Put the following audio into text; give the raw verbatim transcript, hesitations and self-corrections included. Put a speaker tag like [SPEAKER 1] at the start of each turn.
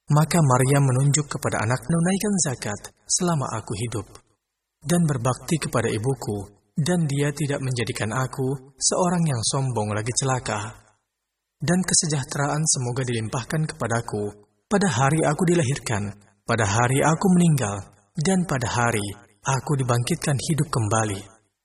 [SPEAKER 1] Maka Maryam menunjuk kepada anak menunaikan zakat selama aku hidup, dan berbakti kepada ibuku, dan dia tidak menjadikan aku seorang yang sombong lagi celaka. Dan kesejahteraan semoga dilimpahkan kepadaku pada hari aku dilahirkan, pada hari aku meninggal, dan pada hari aku dibangkitkan hidup kembali.